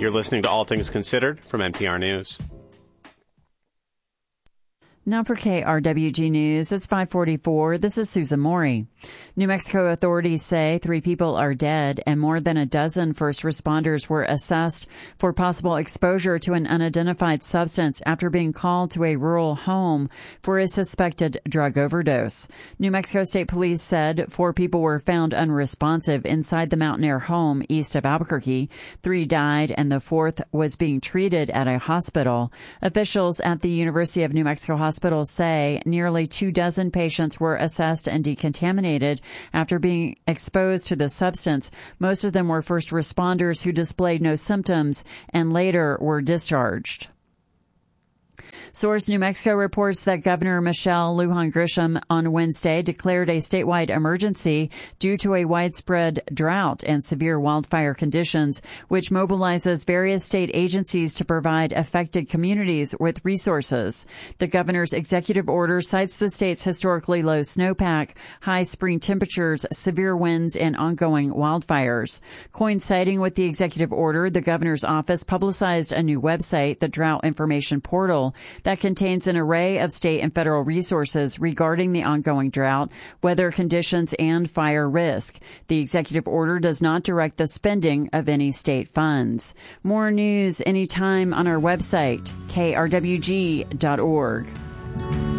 You're listening to All Things Considered from NPR News. Now for KRWG News, it's 5:44. This is Susan Morey. New Mexico authorities say 3 people are dead and more than a dozen first responders were assessed for possible exposure to an unidentified substance after being called to a rural home for a suspected drug overdose. New Mexico State Police said 4 people were found unresponsive inside the Mountain Air home east of Albuquerque. 3 died and the 4th was being treated at a hospital. Officials at the University of New Mexico Hospitals say nearly 24 patients were assessed and decontaminated after being exposed to the substance. Most of them were first responders who displayed no symptoms and later were discharged. Source New Mexico reports that Governor Michelle Lujan Grisham on Wednesday declared a statewide emergency due to a widespread drought and severe wildfire conditions, which mobilizes various state agencies to provide affected communities with resources. The governor's executive order cites the state's historically low snowpack, high spring temperatures, severe winds, and ongoing wildfires. Coinciding with the executive order, the governor's office publicized a new website, the Drought Information Portal, that contains an array of state and federal resources regarding the ongoing drought, weather conditions, and fire risk. The executive order does not direct the spending of any state funds. More news anytime on our website, krwg.org.